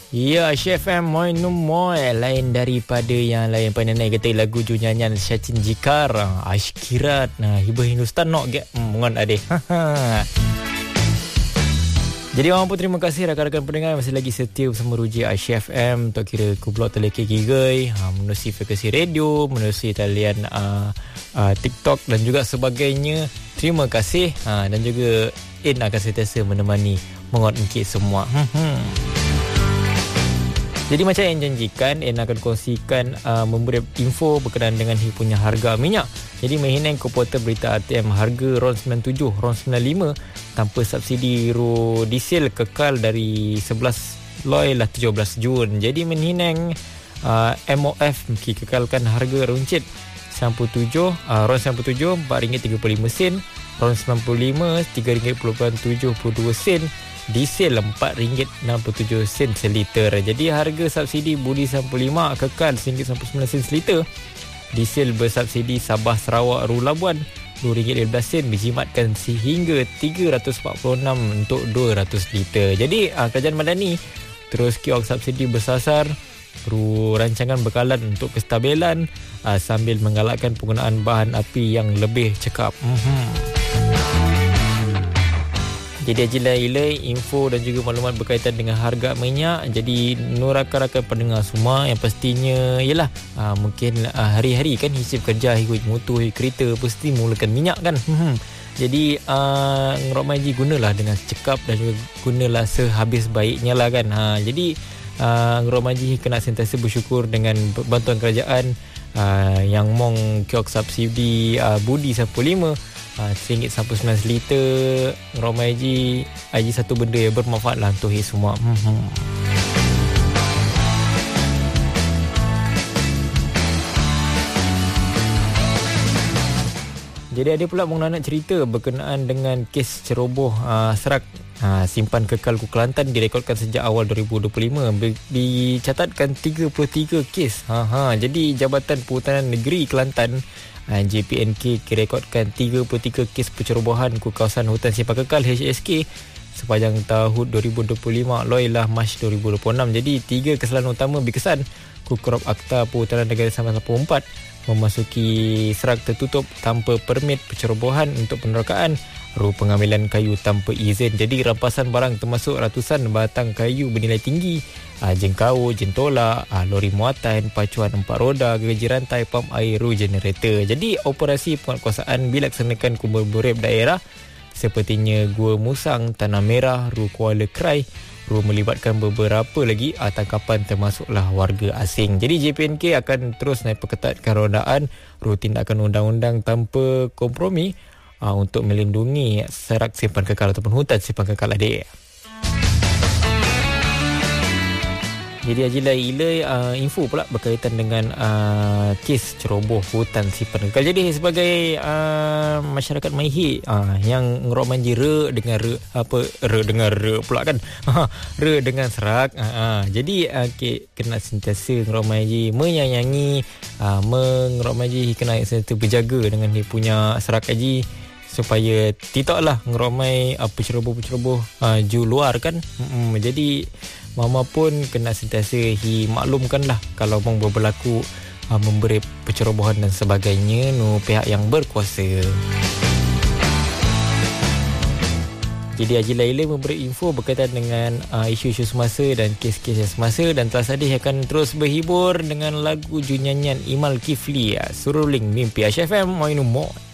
Ya, Chef M Moi Numoy lain daripada yang lain. Panai kata lagu ju nyanyian Sachin Jikar Ashkirat. Nah, hibah Hindustan nok get ngon ade. Jadi orang pun terima kasih rakan-rakan pendengar masih lagi setia bersama Ruji Chef M. Tok kira kublok teleki gigai, menerusi frekuensi radio, menerusi talian TikTok dan juga sebagainya. Terima kasih dan juga In akan sentiasa menemani mengot engkit semua. Jadi macam yang janjikan, En akan kongsikan memberi info berkenaan dengan punya harga minyak. Jadi menghina komputer berita ATM harga RON 97, RON 95 tanpa subsidi ru diesel kekal dari 11 loi lah 17 Jun. Jadi menghina MOF kekalkan harga runcit 97, RON 97 RM4.35, RON 95 RM3.72, diesel RM4.67 seliter. Jadi harga subsidi budi 95 kekal RM1.99 seliter. Diesel bersubsidi Sabah Sarawak Ru Labuan RM2.15 dijimatkan sehingga 346 untuk 200 liter. Jadi kerajaan Madani terus kiok subsidi bersasar Ru rancangan bekalan untuk kestabilan sambil menggalakkan penggunaan bahan api yang lebih cekap. Jadi ajilai info dan juga maklumat berkaitan dengan harga minyak. Jadi rakan-rakan pendengar semua yang pastinya ialah mungkin hari-hari kan hisap kerja, ikut motor, kereta pasti mulakan minyak kan. Jadi Ngerok Maji gunalah dengan cekap dan juga gunalah sehabis baiknya lah kan. Jadi Ngerok Maji kena sentiasa bersyukur dengan bantuan kerajaan yang mong kiok subsidi budi 15 RM1.99 liter. Ramai Haji satu benda yang bermanfaat lah untuk semua. Jadi ada pula Bung Nanak cerita berkenaan dengan kes ceroboh serak simpan kekal Ku Kelantan direkodkan sejak awal 2025. Dicatatkan 33 kes. Jadi Jabatan Perhutanan Negeri Kelantan JPNK direkodkan 33 kes pencerobohan ku kawasan hutan simpan kekal HSK sepanjang tahun 2025 loilah Mac 2026. Jadi 3 kesalahan utama berkesan ku Korp Akta Perhutanan Negara 1984 memasuki serak tertutup tanpa permit pencerobohan untuk penerokaan, ru pengambilan kayu tanpa izin. Jadi rampasan barang termasuk ratusan batang kayu bernilai tinggi, jengkau, jentola, lori muatan, pacuan 4 roda, gergaji rantai, pam air, ru generator. Jadi operasi penguatkuasaan dilaksanakan ku beberapa daerah sepertinya Gua Musang, Tanah Merah, ru Kuala Krai, ru melibatkan beberapa lagi tangkapan termasuklah warga asing. Jadi JPNK akan terus naik perketatkan rondaan, ru tindakan undang-undang tanpa kompromi untuk melindungi serak simpan kekal ataupun hutan simpan kekal adik. Jadi Ajilai Ilai info pula berkaitan dengan kes ceroboh hutan simpan kekal. Jadi sebagai masyarakat Maihi yang Ngerok Manji dengan pula kan dengan serak. Jadi kena sentiasa Ngerok Manji menyayangi, Ngerok Manji kena sentiasa berjaga dengan dia punya serak haji supaya tidaklah ngeromai penceroboh-penceroboh ju luar kan. Jadi mama pun kena sentiasa maklumkanlah kalau mong berlaku memberi pencerobohan dan sebagainya pihak yang berkuasa. Jadi Haji Laila memberi info berkaitan dengan isu-isu semasa dan kes-kes yang semasa, dan telah Sadih akan terus berhibur dengan lagu nyanyian Imal Kifli, Suruling Mimpi. Chef M, Moi Numoy.